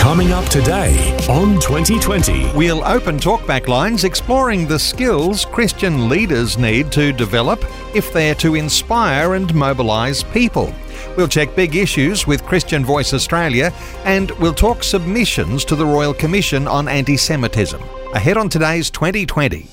Coming up today on 2020. We'll open talkback lines exploring the skills Christian leaders need to develop if they're to inspire and mobilise people. We'll check big issues with Christian Voice Australia, and we'll talk submissions to the Royal Commission on Anti-Semitism. Ahead on today's 2020.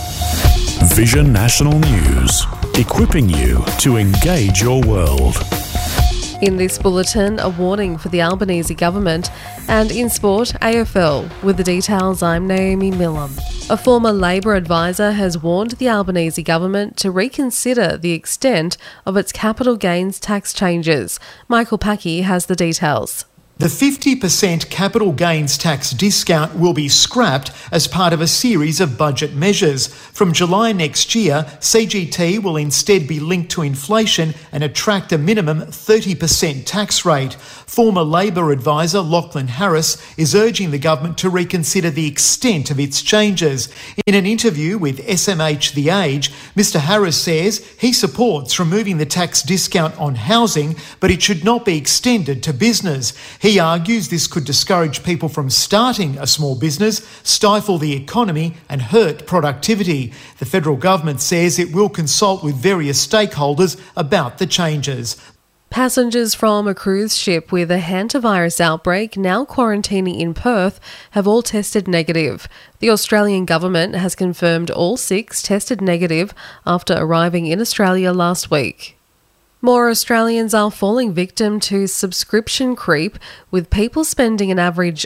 Vision National News, equipping you to engage your world. In this bulletin, a warning for the Albanese government, and in sport, AFL. With the details, I'm Naomi Millam. A former Labor advisor has warned the Albanese government to reconsider the extent of its capital gains tax changes. Michael Packey has the details. The 50% capital gains tax discount will be scrapped as part of a series of budget measures. From July next year, CGT will instead be linked to inflation and attract a minimum 30% tax rate. Former Labor advisor Lachlan Harris is urging the government to reconsider the extent of its changes. In an interview with SMH The Age, Mr Harris says he supports removing the tax discount on housing, but it should not be extended to business. He argues this could discourage people from starting a small business, stifle the economy and hurt productivity. The federal government says it will consult with various stakeholders about the changes. Passengers from a cruise ship with a hantavirus outbreak now quarantining in Perth have all tested negative. The Australian government has confirmed all 6 tested negative after arriving in Australia last week. More Australians are falling victim to subscription creep, with people spending an average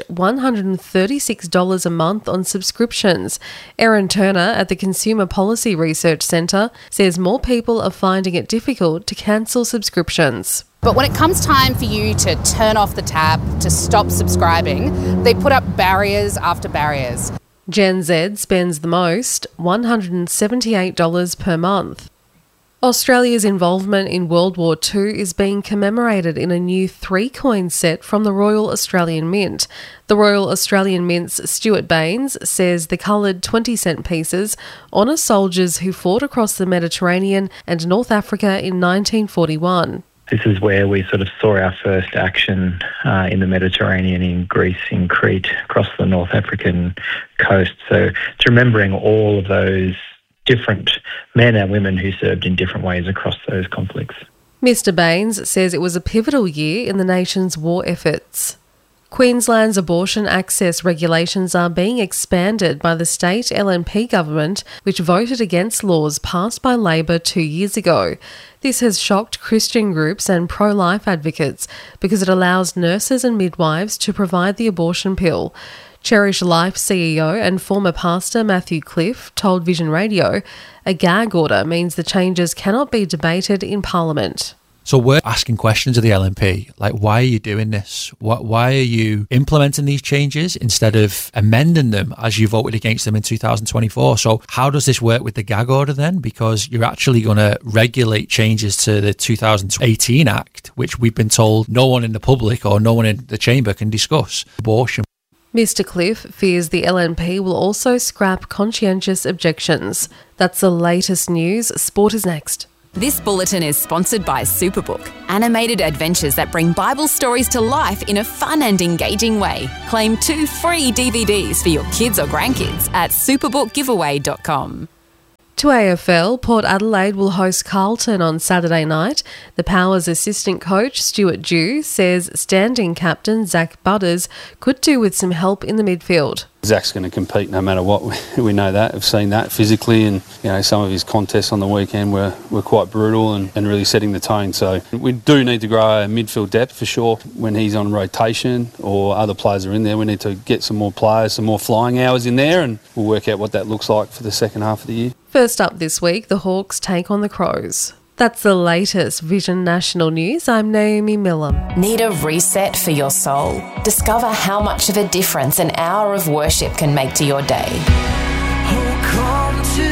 $136 a month on subscriptions. Erin Turner at the Consumer Policy Research Centre says more people are finding it difficult to cancel subscriptions. But when it comes time for you to turn off the tap, to stop subscribing, they put up barriers after barriers. Gen Z spends the most, $178 per month. Australia's involvement in World War II is being commemorated in a new 3-coin set from the Royal Australian Mint. The Royal Australian Mint's Stuart Baines says the coloured 20-cent pieces honour soldiers who fought across the Mediterranean and North Africa in 1941. This is where we sort of saw our first action in the Mediterranean, in Greece, in Crete, across the North African coast. So it's remembering all of those different men and women who served in different ways across those conflicts. Mr Baines says it was a pivotal year in the nation's war efforts. Queensland's abortion access regulations are being expanded by the state LNP government, which voted against laws passed by Labor 2 years ago. This has shocked Christian groups and pro-life advocates because it allows nurses and midwives to provide the abortion pill. Cherish Life CEO and former pastor Matthew Cliff told Vision Radio a gag order means the changes cannot be debated in Parliament. So we're asking questions of the LNP, like, why are you doing this? Why are you implementing these changes instead of amending them as you voted against them in 2024? So how does this work with the gag order then? Because you're actually going to regulate changes to the 2018 Act, which we've been told no one in the public or no one in the chamber can discuss. Abortion. Mr Cliff fears the LNP will also scrap conscientious objections. That's the latest news. Sport is next. This bulletin is sponsored by Superbook, animated adventures that bring Bible stories to life in a fun and engaging way. Claim 2 free DVDs for your kids or grandkids at superbookgiveaway.com. To AFL, Port Adelaide will host Carlton on Saturday night. The Powers assistant coach, Stuart Dew, says standing captain Zach Butters could do with some help in the midfield. Zach's going to compete no matter what. We know that. We've seen that physically, and some of his contests on the weekend were quite brutal and really setting the tone. So we do need to grow our midfield depth for sure. When he's on rotation or other players are in there, we need to get some more players, some more flying hours in there, and we'll work out what that looks like for the second half of the year. First up this week, the Hawks take on the Crows. That's the latest Vision National News. I'm Naomi Millam. Need a reset for your soul? Discover how much of a difference an hour of worship can make to your day. Come to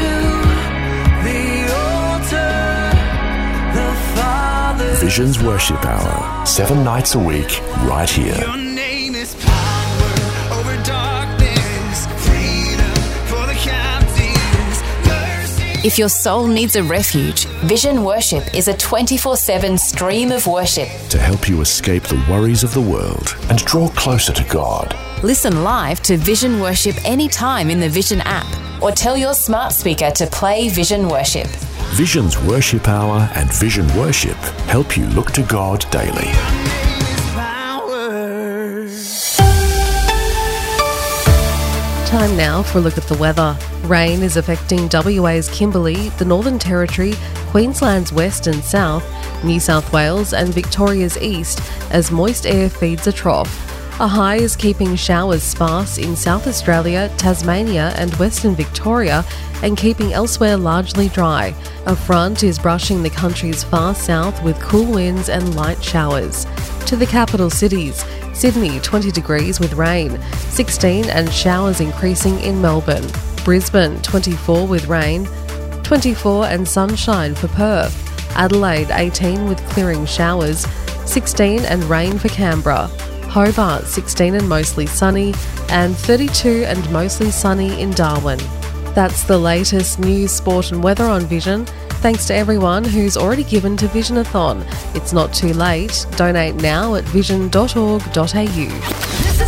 the altar, the Father's Vision's Worship Hour, 7 nights a week, right here. Your name is power over darkness, freedom for the captives, mercy. If your soul needs a refuge, Vision Worship is a 24/7 stream of worship. To help you escape the worries of the world and draw closer to God. listen live to Vision Worship anytime in the Vision app. Or tell your smart speaker to play Vision Worship. Vision's Worship Hour and Vision Worship help you look to God daily. Time now for a look at the weather. Rain is affecting WA's Kimberley, the Northern Territory, Queensland's west and south, New South Wales and Victoria's east as moist air feeds a trough. A high is keeping showers sparse in South Australia, Tasmania and Western Victoria and keeping elsewhere largely dry. A front is brushing the country's far south with cool winds and light showers. To the capital cities, Sydney 20 degrees with rain, 16 and showers increasing in Melbourne. Brisbane 24 with rain, 24 and sunshine for Perth. Adelaide 18 with clearing showers, 16 and rain for Canberra. Hobart 16 and mostly sunny, and 32 and mostly sunny in Darwin. That's the latest news, sport and weather on Vision. Thanks to everyone who's already given to Visionathon. It's not too late. Donate now at vision.org.au.